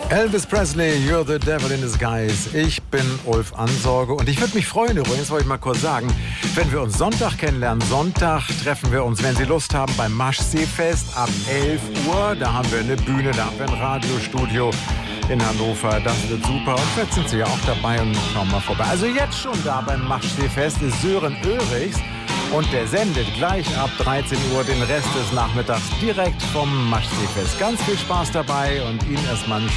Elvis Presley, You're the Devil in Disguise. Ich bin Ulf Ansorge und ich würde mich freuen, übrigens, wollte ich mal kurz sagen, wenn wir uns Sonntag kennenlernen. Sonntag treffen wir uns, wenn Sie Lust haben, beim Maschseefest ab 11 Uhr. Da haben wir eine Bühne, da haben wir ein Radiostudio in Hannover. Das wird super und vielleicht sind Sie ja auch dabei und schauen mal vorbei. Also jetzt schon da beim Maschseefest ist Sören Oehrichs. Und der sendet gleich ab 13 Uhr den Rest des Nachmittags direkt vom Maschseefest. Ganz viel Spaß dabei und Ihnen erstmal einen